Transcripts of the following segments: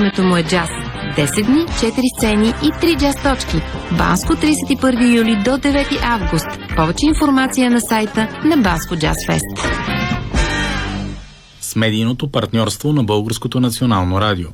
името му е джаз. 10 дни, 4 сцени и 3 джаз точки. Банско, 31 юли до 9 август. Повече информация на сайта на Банско Джаз Фест. С медийното партньорство на Българското национално радио.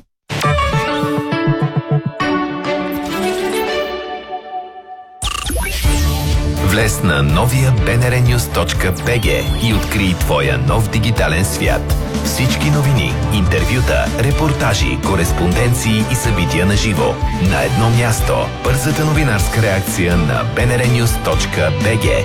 Влез на новия bnrnews.bg и открий твоя нов дигитален свят. Всички новини, интервюта, репортажи, кореспонденции и събития на живо. На едно място. Бързата новинарска реакция на bnrnews.bg.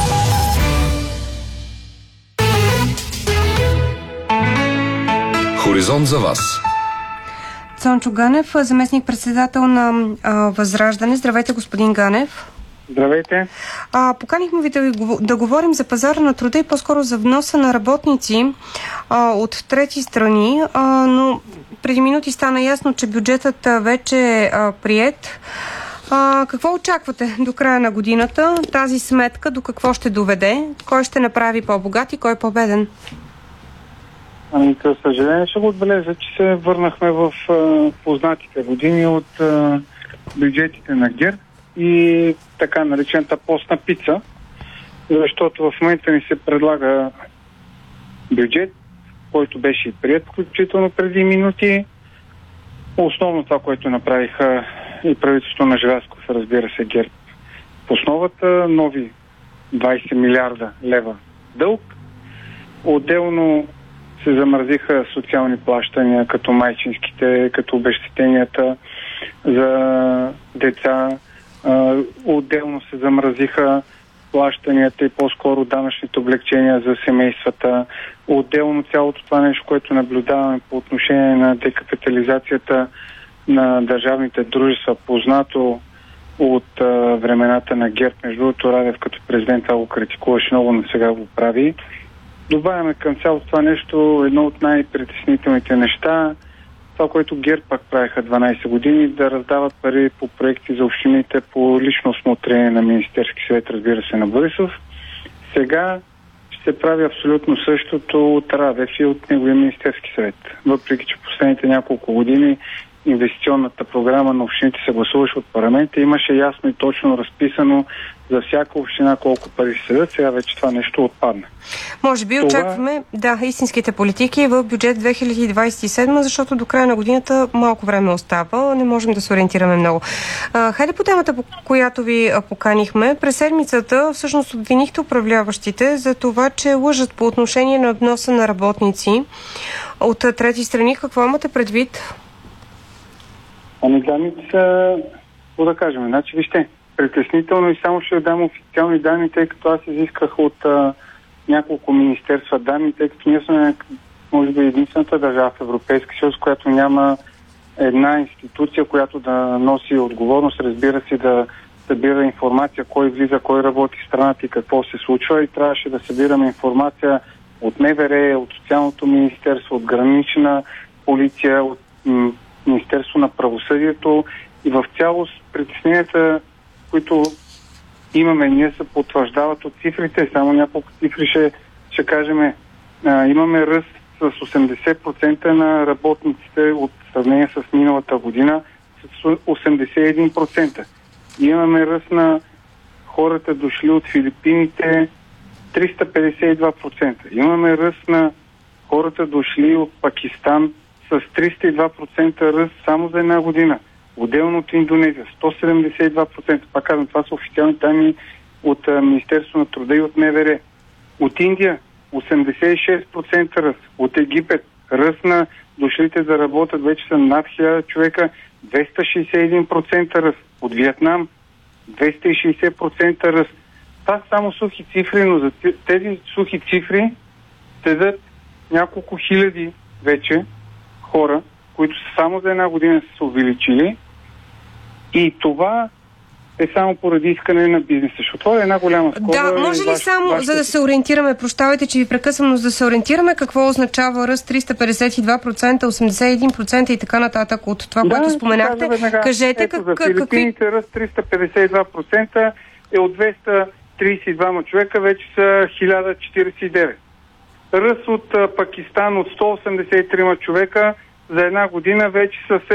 Хоризонт за вас. Цончо Ганев, заместник-председател на Възраждане. Здравейте, господин Ганев. Здравейте. Поканихме ви да говорим за пазара на труда и по-скоро за вноса на работници от трети страни, но преди минути стана ясно, че бюджетът вече е приет. Какво очаквате до края на годината? Тази сметка до какво ще доведе? Кой ще направи по-богат и кой по-беден? За съжаление ще го отбележа, че се върнахме в познатите години от бюджетите на ГЕРБ и така наречената постна пица, защото в момента ни се предлага бюджет, който беше и приет, включително преди минути. Основно това, което направиха и правителството на Желязков, разбира се, ГЕРБ. В основата нови 20 милиарда лева дълг. Отделно се замразиха социални плащания, като майчинските, като обезщетенията за деца. Отделно се замразиха плащанията и по-скоро данъчните облегчения за семействата. Отделно цялото това нещо, което наблюдаваме по отношение на декапитализацията на държавните дружества, познато от времената на ГЕРБ. Между другото, Радев като президент това го критикуваше много, но сега го прави. Добавяме към цялото това нещо едно от най-притеснителните неща, това, което ГЕРБ пак правиха 12 години, да раздават пари по проекти за общините по лично усмотрение на Министерски съвет, разбира се, на Борисов. Сега ще се прави абсолютно същото от Радев и от неговия Министерски съвет. Въпреки че последните няколко години инвестиционната програма на общините се гласуваше от парламента, имаше ясно и точно разписано за всяка община колко пари ще се дадат. Сега вече това нещо отпадна. Може би очакваме истинските политики в бюджет 2027, защото до края на годината малко време остава. Не можем да се ориентираме много. Хайде по темата, по която ви поканихме. През седмицата всъщност обвинихте управляващите за това, че лъжат по отношение на вноса на работници от трети страни. Какво имате предвид? Данните са, какво да кажем, значи вижте, притеснително и само ще дам официални данни, тъй като аз изисках от няколко министерства данни, тъй като ние сме, може би, единствената държава в Европейски съюз, която няма една институция, която да носи отговорност, разбира се, да събира информация, кой влиза, кой работи в страната и какво се случва, и трябваше да събираме информация от МВР, от Социалното министерство, от Гранична полиция, от Министерство на правосъдието, и в цялост притесненията, които имаме, ние се потвърждават от цифрите. Само няколко цифри ще кажем. Имаме ръст с 80% на работниците от сравнение с миналата година, с 81%. Имаме ръст на хората дошли от Филипините 352%. Имаме ръст на хората дошли от Пакистан с 302% ръст само за една година. Отделно от Индонезия 172%. Пак казвам, това са официални данни от Министерство на труда и от МВР. От Индия 86% ръст. От Египет ръст на дошлите да работят вече са над 1000 човека, 261% ръст. От Виетнам 260% ръст. Това са само сухи цифри, но за тези сухи цифри седят няколко хиляди вече хора, които само за една година са се увеличили, и това е само поради искане на бизнеса. Ще отворя една голяма скоба. Да, може ли само, за да се ориентираме, прощавайте, че ви прекъсвам, но за да се ориентираме какво означава ръст 352%, 81% и така нататък от това, което споменахте? Кажете за Филипините ръст 352% е от 232 човека, вече са 1049. Ръст от Пакистан от 183 човека за една година вече са